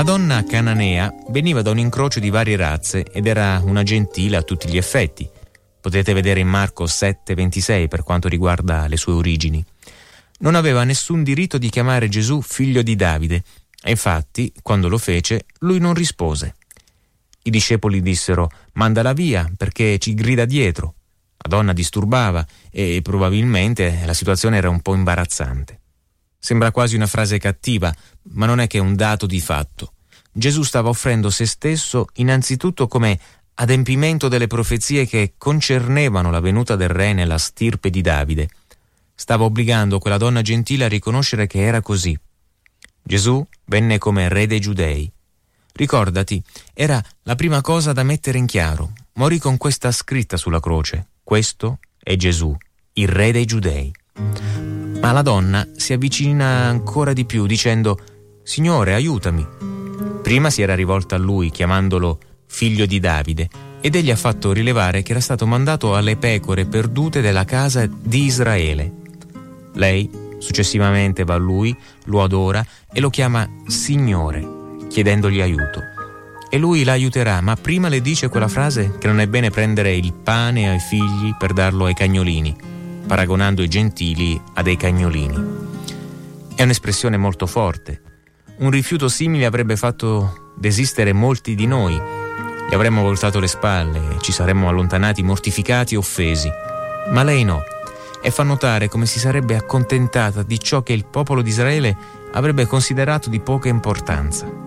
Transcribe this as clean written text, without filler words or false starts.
donna cananea veniva da un incrocio di varie razze ed era una gentile a tutti gli effetti. Potete vedere in Marco 7,26 per quanto riguarda le sue origini. Non aveva nessun diritto di chiamare Gesù figlio di Davide e infatti, quando lo fece, lui non rispose. I discepoli dissero: mandala via perché ci grida dietro. La donna disturbava e probabilmente la situazione era un po' imbarazzante. Sembra quasi una frase cattiva, ma non è che un dato di fatto. Gesù stava offrendo se stesso innanzitutto come adempimento delle profezie che concernevano la venuta del re nella stirpe di Davide. Stava obbligando quella donna gentile a riconoscere che era così. Gesù venne come re dei Giudei. Ricordati, era la prima cosa da mettere in chiaro. Morì con questa scritta sulla croce: questo è Gesù, il re dei Giudei. Ma la donna si avvicina ancora di più dicendo: Signore, aiutami. Prima si era rivolta a lui chiamandolo figlio di Davide ed egli ha fatto rilevare che era stato mandato alle pecore perdute della casa di Israele. Lei successivamente va a lui, lo adora e lo chiama Signore, chiedendogli aiuto. E lui la aiuterà, ma prima le dice quella frase che non è bene prendere il pane ai figli per darlo ai cagnolini, paragonando i gentili a dei cagnolini. È un'espressione molto forte. Un rifiuto simile avrebbe fatto desistere molti di noi. Gli avremmo voltato le spalle e ci saremmo allontanati mortificati e offesi. Ma lei no, e fa notare come si sarebbe accontentata di ciò che il popolo di Israele avrebbe considerato di poca importanza.